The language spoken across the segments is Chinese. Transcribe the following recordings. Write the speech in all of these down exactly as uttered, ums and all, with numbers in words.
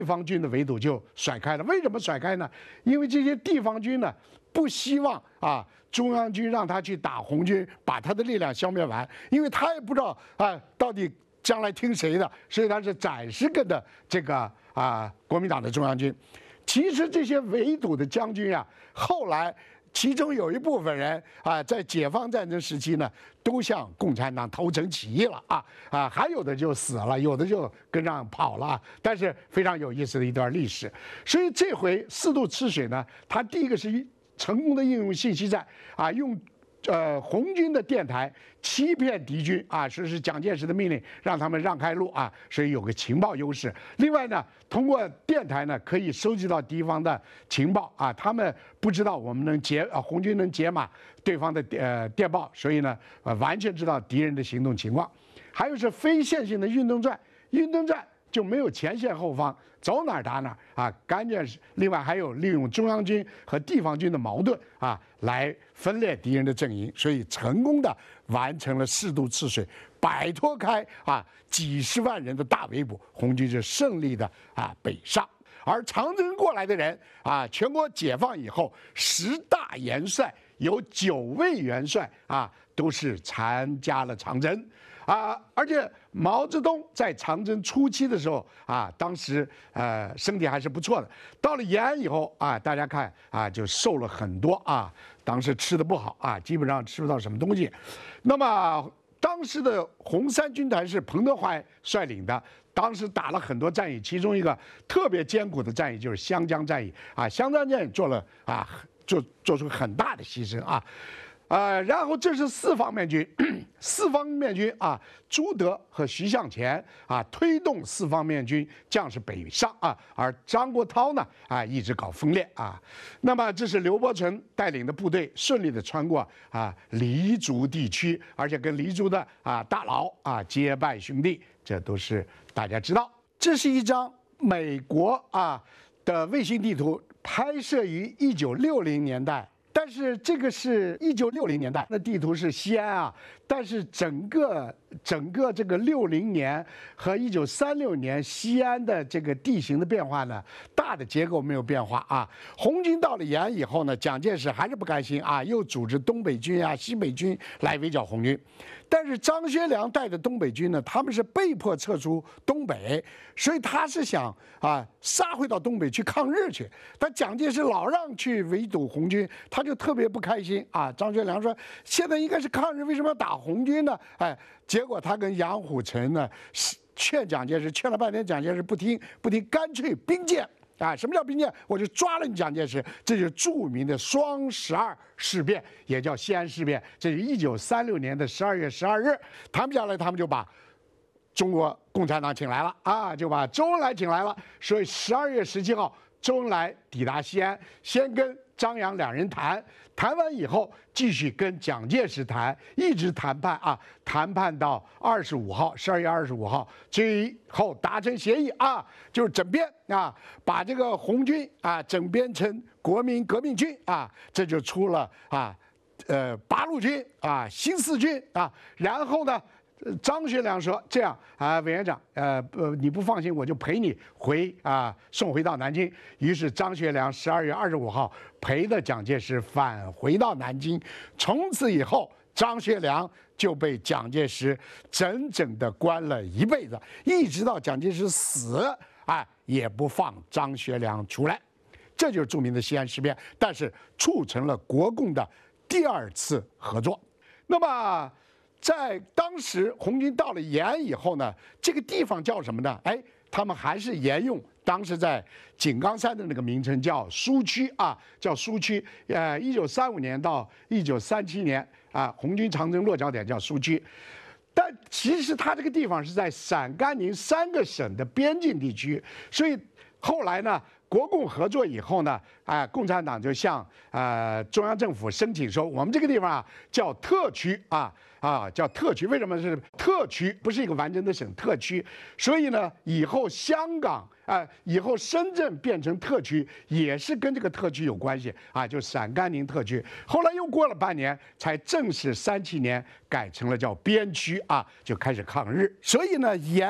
地方军的围堵就甩开了。为什么甩开呢？因为这些地方军呢不希望啊中央军让他去打红军，把他的力量消灭完，因为他也不知道啊到底将来听谁的，所以他是暂时跟着这个啊国民党的中央军。其实这些围堵的将军啊，后来。 其中有一部分人啊，在解放战争时期呢，都向共产党投诚起义了啊啊，还有的就死了，有的就跟上跑了啊。但是非常有意思的一段历史。所以这回四渡赤水呢，它第一个是成功的应用信息战啊，用呃红军的电台欺骗敌军啊，说是蒋介石的命令让他们让开路啊，所以有个情报优势。另外呢，通过电台呢，可以收集到敌方的情报啊，他们不知道我们能解啊，红军能解码对方的呃电报，所以呢，呃完全知道敌人的行动情况。还有是非线性的运动战，运动战就没有前线后方，走哪儿打哪儿啊。关键是另外还有利用中央军和地方军的矛盾啊，来分裂敌人的阵营，所以成功的完成了四渡赤水，摆脱开啊几十万人的大围捕，红军就胜利的啊北上。而长征过来的人啊，全国解放以后，十大元帅有九位元帅啊，都是参加了长征。啊，而且毛泽东在长征初期的时候啊，当时呃身体还是不错的。到了延安以后啊，大家看啊，就瘦了很多啊。当时吃的不好啊，基本上吃不到什么东西。那么当时的红三军团是彭德怀率领的，当时打了很多战役，其中一个特别艰苦的战役就是湘江战役啊。湘江战役做了啊，做做出很大的牺牲啊。呃，然后这是四方面军，四方面军啊，朱德和徐向前啊，推动四方面军将士北上啊，而张国焘呢啊，一直搞分裂啊。那么这是刘伯承带领的部队顺利的穿过啊黎族地区，而且跟黎族的啊大佬啊结拜兄弟，这都是大家知道。这是一张美国啊的卫星地图，拍摄于一九六零年代。但是这个是一九六零年代，那地图是西安啊，但是整个整个这个六零年和一九三六年西安的这个地形的变化呢，大的结构没有变化啊。红军到了延安以后呢，蒋介石还是不甘心啊，又组织东北军啊、西北军来围剿红军。但是张学良带的东北军呢，他们是被迫撤出东北，所以他是想啊杀回到东北去抗日去。但蒋介石老让去围堵红军，他就特别不开心啊。张学良说：“现在应该是抗日，为什么要打红军呢？”哎，结果他跟杨虎城呢劝蒋介石，劝了半天，蒋介石不听，不听，干脆兵谏。啊，什么叫兵谏？我就抓了你蒋介石，这就是著名的双十二事变，也叫西安事变。这是一九三六年的十二月十二日，谈不下来，他们就把中国共产党请来了啊，就把周恩来请来了。所以十二月十七号，周恩来抵达西安，先跟张杨两人谈，谈完以后继续跟蒋介石谈，一直谈判啊，谈判到二十五号，十二月二十五号，最后达成协议啊，就是整编啊，把这个红军啊整编成国民革命军啊，这就出了啊，呃八路军啊，新四军啊，然后呢。张学良说：“这样啊，委员长，呃呃，你不放心，我就陪你回啊，送回到南京。”于是张学良十二月二十五号陪着蒋介石返回到南京。从此以后，张学良就被蒋介石整整的关了一辈子，一直到蒋介石死啊，也不放张学良出来。这就是著名的西安事变，但是促成了国共的第二次合作。那么。在当时红军到了延安以后呢，这个地方叫什么呢？哎，他们还是沿用当时在井冈山的那个名称，叫苏区啊，叫苏区。呃，一九三五年到一九三七年啊，红军长征落脚点叫苏区。但其实它这个地方是在陕甘宁三个省的边境地区，所以后来呢。国共合作以后呢，啊，共产党就向呃中央政府申请说，我们这个地方啊叫特区啊啊叫特区，为什么是特区？不是一个完整的省，特区。所以呢，以后香港啊、呃，以后深圳变成特区，也是跟这个特区有关系啊，就陕甘宁特区。后来又过了半年，才正式三七年改成了叫边区啊，就开始抗日。所以呢，延安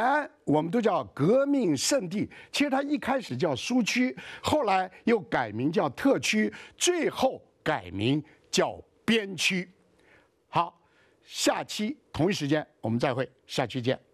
我们都叫革命圣地。其实它一开始叫苏区，后来又改名叫特区，最后改名叫边区。好，下期同一时间我们再会，下期见。